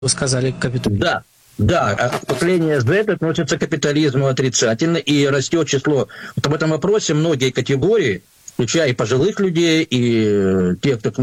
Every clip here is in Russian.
вы сказали, капитализм. Да, поколение Z относится к капитализму отрицательно, и растет число. Вот об этом вопросе многие категории, включая и пожилых людей, и тех, кто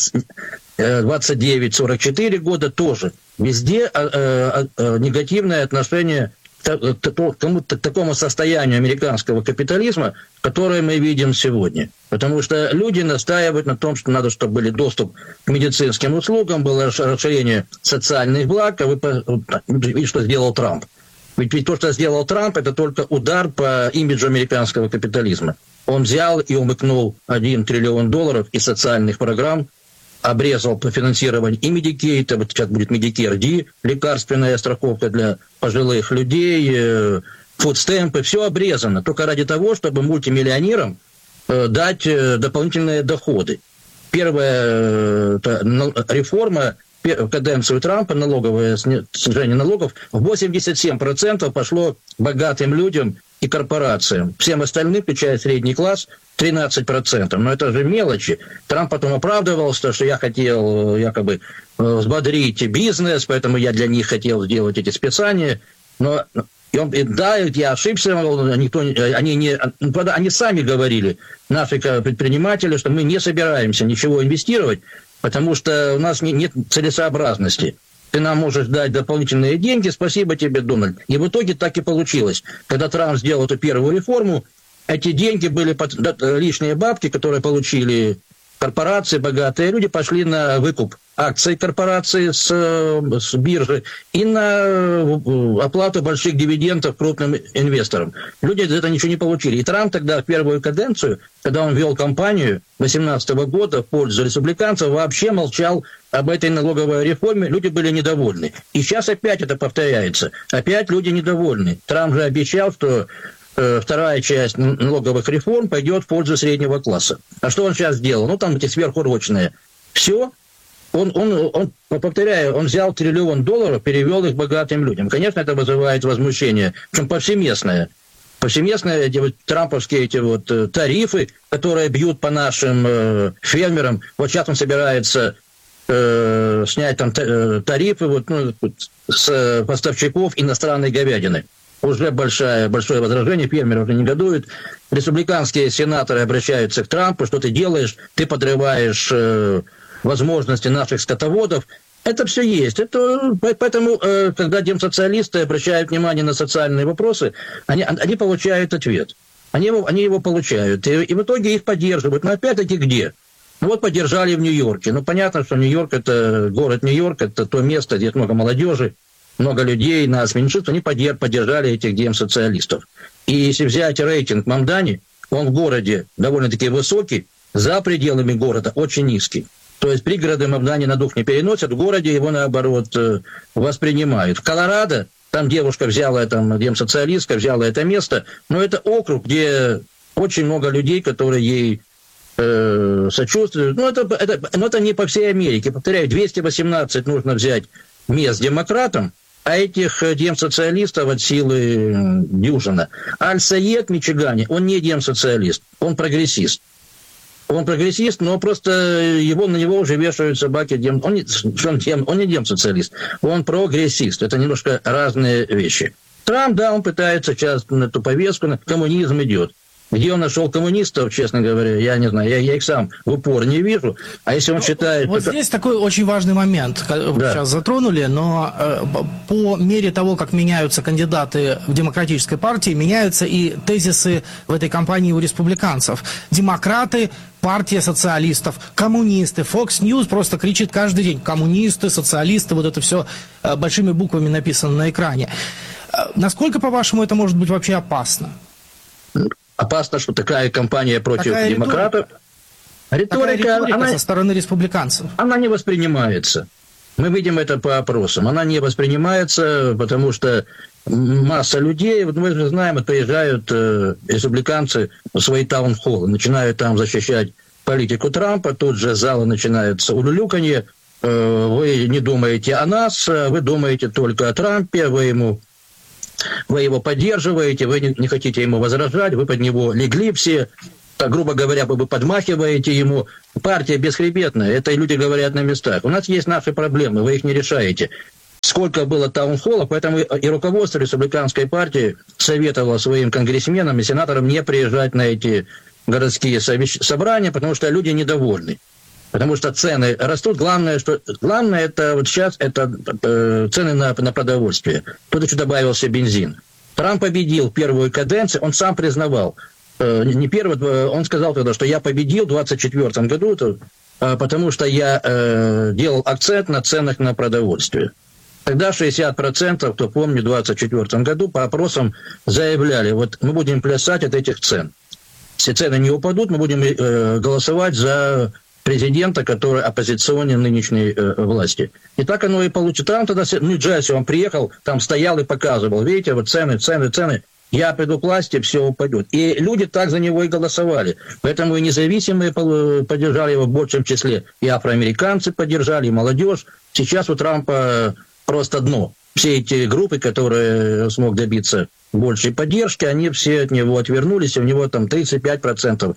29-44 года, тоже. Везде негативное отношение к такому состоянию американского капитализма, которое мы видим сегодня. Потому что люди настаивают на том, что надо, чтобы был доступ к медицинским услугам, было расширение социальных благ. Видите, что сделал Трамп. Ведь то, что сделал Трамп, это только удар по имиджу американского капитализма. Он взял и умыкнул $1 триллион из социальных программ, обрезал по финансированию и Medicaid, сейчас будет Medicare D, лекарственная страховка для пожилых людей, фудстемпы, все обрезано, только ради того, чтобы мультимиллионерам дать дополнительные доходы. Первая реформа в каденцию Трампа, налоговое снижение налогов, 87% пошло богатым людям и корпорациям. Всем остальным, включая средний класс, 13%. Но это же мелочи. Трамп потом оправдывался, что я хотел якобы взбодрить бизнес, поэтому я для них хотел сделать эти списания. Но да, я ошибся, они сами говорили, наши предприниматели, что мы не собираемся ничего инвестировать, потому что у нас нет целесообразности. Ты нам можешь дать дополнительные деньги, спасибо тебе, Дональд. И в итоге так и получилось. Когда Трамп сделал эту первую реформу, эти деньги были, лишние бабки, которые получили корпорации, богатые люди, пошли на выкуп акций корпорации с биржи и на оплату больших дивидендов крупным инвесторам. Люди за это ничего не получили. И Трамп тогда в первую каденцию, когда он вел кампанию 2018 года в пользу республиканцев, вообще молчал об этой налоговой реформе. Люди были недовольны. И сейчас опять это повторяется. Опять люди недовольны. Трамп же обещал, что вторая часть налоговых реформ пойдет в пользу среднего класса. А что он сейчас сделал? Ну, там эти сверхурочные. Все. Он, повторяю, он взял $1 триллион, перевел их богатым людям. Конечно, это вызывает возмущение, причем повсеместное. Повсеместные эти вот трамповские эти вот тарифы, которые бьют по нашим фермерам. Вот сейчас он собирается снять там тарифы с поставщиков иностранной говядины. Уже большое возражение, фермеры уже негодуют. Республиканские сенаторы обращаются к Трампу, что ты делаешь, ты подрываешь возможности наших скотоводов. Это все есть. Поэтому, когда демсоциалисты обращают внимание на социальные вопросы, они получают ответ. Они его получают. И в итоге их поддерживают. Но опять-таки где? Ну вот поддержали в Нью-Йорке. Ну понятно, что Нью-Йорк – это город Нью-Йорк, это то место, где много молодежи, много людей, нас меньшинств, они поддержали этих демсоциалистов. И если взять рейтинг Мамдани, он в городе довольно-таки высокий, за пределами города очень низкий. То есть пригороды Мамдани на дух не переносят, в городе его, наоборот, воспринимают. В Колорадо, там девушка взяла, демсоциалистка взяла это место, но это округ, где очень много людей, которые ей сочувствуют. Но это не по всей Америке. Повторяю, 218 нужно взять мест демократам, а этих демсоциалистов от силы дюжина. Аль-Саед в Мичигане, он не демсоциалист, он прогрессист. Он прогрессист, но просто на него уже вешают собаки. Он не демсоциалист, он прогрессист. Это немножко разные вещи. Трамп, да, он пытается сейчас на эту повестку, коммунизм идет. Где он нашел коммунистов, честно говоря, я не знаю, я их сам в упор не вижу. А если он считает... Вот здесь такой очень важный момент, вы сейчас затронули, но по мере того, как меняются кандидаты в демократической партии, меняются и тезисы в этой кампании у республиканцев. Демократы, партия социалистов, коммунисты, Fox News просто кричит каждый день: коммунисты, социалисты, вот это все большими буквами написано на экране. Насколько, по-вашему, это может быть вообще опасно? Опасно, что такая кампания против демократов. Риторика со стороны республиканцев. Она не воспринимается. Мы видим это по опросам. Она не воспринимается, потому что масса людей, вот мы же знаем, приезжают республиканцы в свои таунхоллы, начинают там защищать политику Трампа, тут же залы начинаются улюлюканье. Вы не думаете о нас, вы думаете только о Трампе, вы его поддерживаете, вы не хотите ему возражать, вы под него легли все, так, грубо говоря, вы подмахиваете ему. Партия бесхребетная, это люди говорят на местах. У нас есть наши проблемы, вы их не решаете. сколько было таунхоллов, поэтому и руководство республиканской партии советовало своим конгрессменам и сенаторам не приезжать на эти городские собрания, потому что люди недовольны. Потому что цены растут. Главное это вот сейчас это цены на продовольствие. Тут еще добавился бензин. Трамп победил первую каденцию, он сам признавал. Не первый, он сказал тогда, что я победил в 2024 году, потому что я делал акцент на ценах на продовольствие. Тогда 60%, кто помнит, в 2024 году по опросам заявляли, вот мы будем плясать от этих цен. Если цены не упадут, мы будем голосовать за президента, который оппозиционен нынешней власти. И так оно и получится. Трамп тогда в Нью-Джерси, он приехал, там стоял и показывал, видите, вот цены. Я приду к власти, все упадет. И люди так за него и голосовали. Поэтому и независимые поддержали его в большем числе. И афроамериканцы поддержали, и молодежь. Сейчас у Трампа просто дно. Все эти группы, которые смог добиться большей поддержки, они все от него отвернулись. И у него там 35%,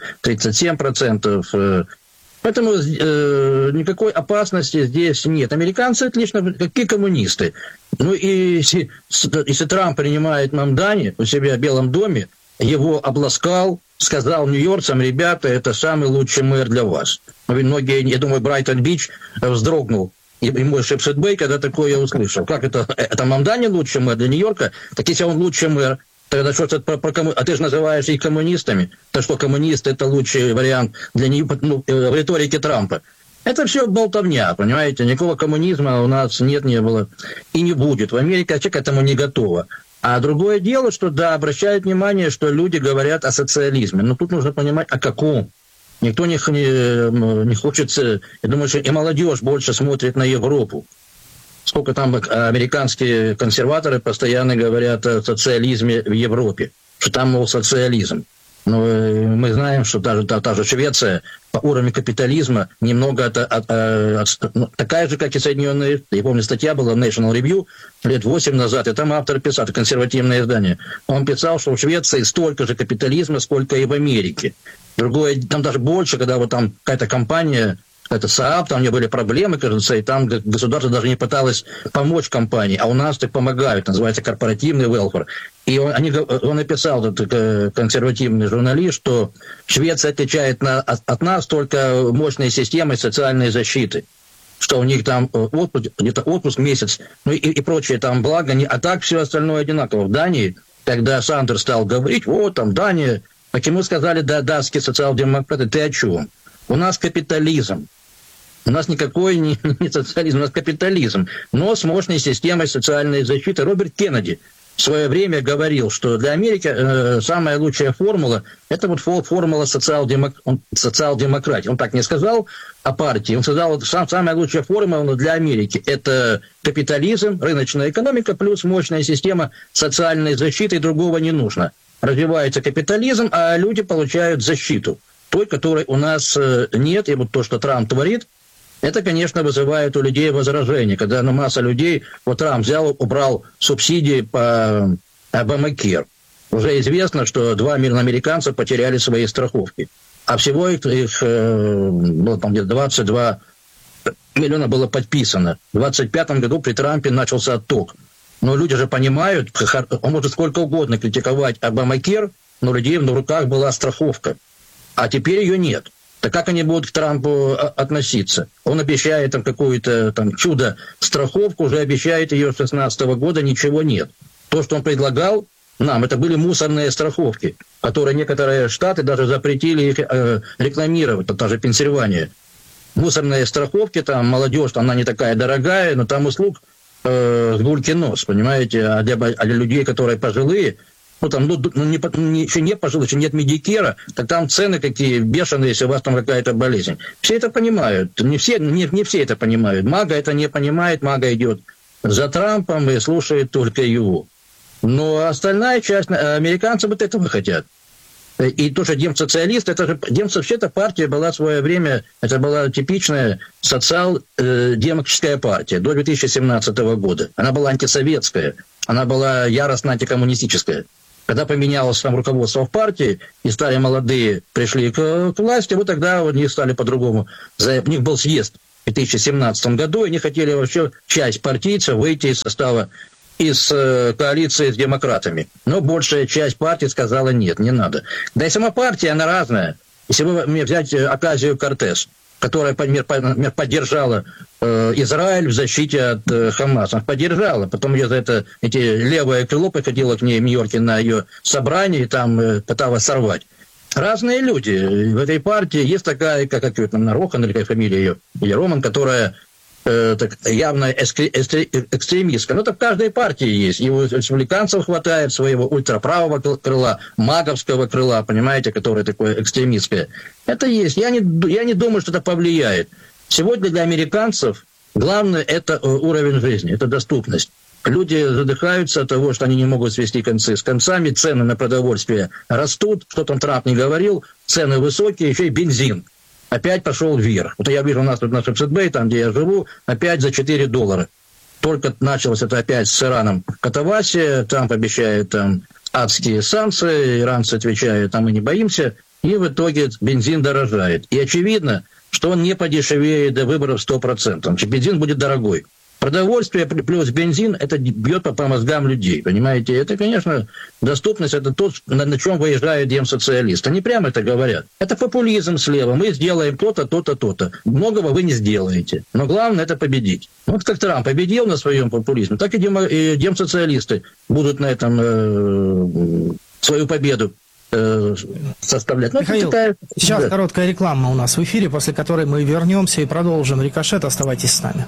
37%. Поэтому никакой опасности здесь нет. Американцы отлично, какие коммунисты. Ну и если Трамп принимает Мамдани у себя в Белом доме, его обласкал, сказал нью-йоркцам, ребята, это самый лучший мэр для вас. Многие, я думаю, Брайтон-Бич вздрогнул. И мой Шепсетбей, когда такое услышал. Как это Мамдани лучший мэр для Нью-Йорка? Так если он лучший мэр, тогда что это а ты же называешь их коммунистами. Так что коммунисты это лучший вариант для них, в риторике Трампа. Это все болтовня, понимаете? Никакого коммунизма у нас нет, не было и не будет. В Америке человек к этому не готова. А другое дело, что да, обращают внимание, что люди говорят о социализме. Но тут нужно понимать, о каком. Никто не хочет, я думаю, что и молодежь больше смотрит на Европу. Сколько там американские консерваторы постоянно говорят о социализме в Европе, что там, мол, социализм. Но мы знаем, что та же Швеция по уровню капитализма немного такая же, как и Соединенные Штаты. Я помню, статья была в National Review лет 8 назад, и там автор писал, это консервативное издание. Он писал, что в Швеции столько же капитализма, сколько и в Америке. Другое, там даже больше, когда вот там какая-то компания, это СААП, там у него были проблемы, кажется, и там государство даже не пыталось помочь компании, а у нас так помогают, называется корпоративный welfare. И он написал, этот консервативный журналист, что Швеция отличает от нас только мощной системой социальной защиты, что у них там где-то отпуск месяц, ну и прочие там блага, а так все остальное одинаково. В Дании, когда Сандерс стал говорить, вот там Дания, почему сказали, да, датские социал-демократы, ты о чем? У нас капитализм. У нас никакой не социализм, у нас капитализм, но с мощной системой социальной защиты. Роберт Кеннеди в свое время говорил, что для Америки самая лучшая формула – это вот формула социал-демократии. Он так не сказал о партии, он сказал, что самая лучшая формула для Америки – это капитализм, рыночная экономика плюс мощная система социальной защиты, и другого не нужно. Развивается капитализм, а люди получают защиту. Той, которой у нас нет, и вот то, что Трамп творит, это, конечно, вызывает у людей возражение. Когда масса людей, вот Трамп взял, убрал субсидии по Обамакер. Уже известно, что 2 миллиона американцев потеряли свои страховки. А всего их было там где-то 22 миллиона было подписано. В 2025 году при Трампе начался отток. Но люди же понимают, он может сколько угодно критиковать Обамакер, но у людей в руках была страховка. А теперь ее нет. Так как они будут к Трампу относиться? Он обещает там какую-то там чудо-страховку, уже обещает ее с 2016 года, ничего нет. То, что он предлагал нам, это были мусорные страховки, которые некоторые штаты даже запретили их рекламировать, та же Пенсильвания. Мусорные страховки, там молодежь, она не такая дорогая, но там услуг с гулькин нос, понимаете? А для людей, которые пожилые, еще не пожилых, еще нет медикера, так там цены какие бешеные, если у вас там какая-то болезнь. Все это понимают. Не все это понимают. Мага это не понимает, Мага идет за Трампом и слушает только его. Но остальная часть, американцы вот этого хотят. И тоже демсоциалисты, это же вообще-то партия была в свое время, это была типичная социал-демократическая партия до 2017 года. Она была антисоветская, она была яростно антикоммунистическая. Когда поменялось там руководство в партии, и стали молодые, пришли к власти, вот тогда у них стали по-другому. У них был съезд в 2017 году, и они хотели вообще часть партийцев выйти из состава, из коалиции с демократами. Но большая часть партии сказала нет, не надо. Да и сама партия, она разная. Если вы мне взять Оказию-Кортес, которая, например, поддержала Израиль в защите от Хамаса. Она поддержала. Потом ее за это левое крыло приходило к ней в Нью-Йорке на ее собрании и там пыталась сорвать. Разные люди. В этой партии есть такая, как Рохан, или какая фамилия ее, или Роман, которая явно экстремистка. Но это в каждой партии есть. И у республиканцев хватает своего ультраправого крыла, маговского крыла, понимаете, которое такое экстремистское. Это есть. Я не думаю, что это повлияет. Сегодня для американцев главное – это уровень жизни, это доступность. Люди задыхаются от того, что они не могут свести концы с концами, цены на продовольствие растут, что там Трамп не говорил, цены высокие, еще и бензин опять пошел вверх. Вот я вижу у нас тут на Шепсетбэй, там, где я живу, опять за $4. Только началось это опять с Ираном катавасия, Трамп обещает там адские санкции, иранцы отвечают, там мы не боимся, и в итоге бензин дорожает. И очевидно, что он не подешевеет до выборов 100%. Бензин будет дорогой. Продовольствие плюс бензин, это бьет по мозгам людей, понимаете? Это, конечно, доступность, это то, на чем выезжают демсоциалисты. Они прямо это говорят. Это популизм слева. Мы сделаем то-то, то-то, то-то. Многого вы не сделаете. Но главное – это победить. Вот как Трамп победил на своем популизме, так и демсоциалисты будут на этом свою победу составлять. Михаил, сейчас короткая реклама у нас в эфире, после которой мы вернемся и продолжим «Рикошет». Оставайтесь с нами.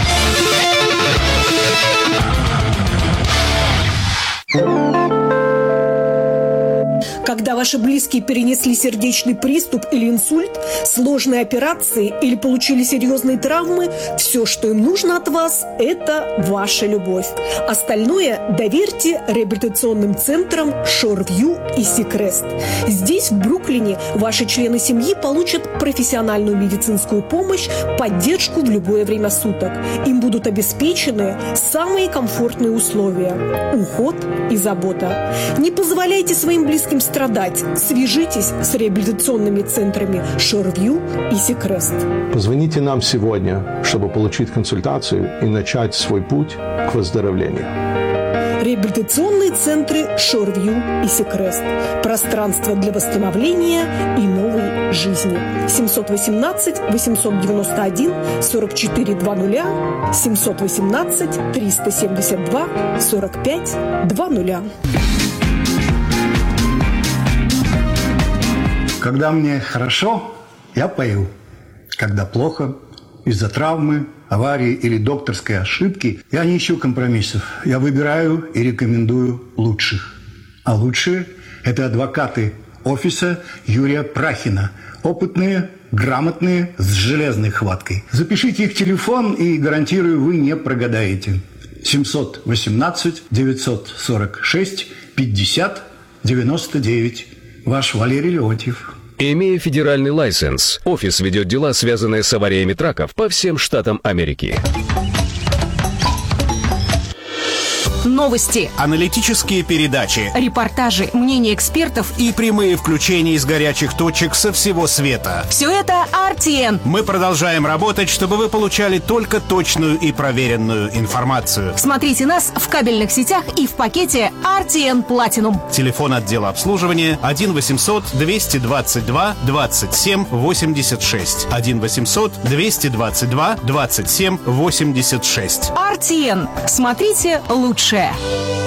Когда ваши близкие перенесли сердечный приступ или инсульт, сложные операции или получили серьезные травмы, все, что им нужно от вас, это ваша любовь. Остальное доверьте реабилитационным центрам Шорвью и Сикрест. Здесь, в Бруклине, ваши члены семьи получат профессиональную медицинскую помощь, поддержку в любое время суток. Им будут обеспечены самые комфортные условия, уход и забота. Не позволяйте своим близким страдать. Свяжитесь с реабилитационными центрами Шорвью и Сикрест. Позвоните нам сегодня, чтобы получить консультацию и начать свой путь к выздоровлению. Реабилитационные центры Шорвью и Сикрест. Пространство для восстановления и новой жизни. 718-891-4420, 718-372-4520. Когда мне хорошо, я пою. Когда плохо, из-за травмы, аварии или докторской ошибки, я не ищу компромиссов. Я выбираю и рекомендую лучших. А лучшие – это адвокаты офиса Юрия Прахина. Опытные, грамотные, с железной хваткой. Запишите их телефон, и, гарантирую, вы не прогадаете. 718-946-50-99. Ваш Валерий Леонтьев. Имея федеральный лайсенс, офис ведет дела, связанные с авариями траков по всем штатам Америки. Новости, аналитические передачи, репортажи, мнения экспертов и прямые включения из горячих точек со всего света. Все это RTN. Мы продолжаем работать, чтобы вы получали только точную и проверенную информацию. Смотрите нас в кабельных сетях и в пакете RTN Platinum. Телефон отдела обслуживания 1-800-222-27-86. 1-800-222-27-86. RTN. Смотрите лучшее.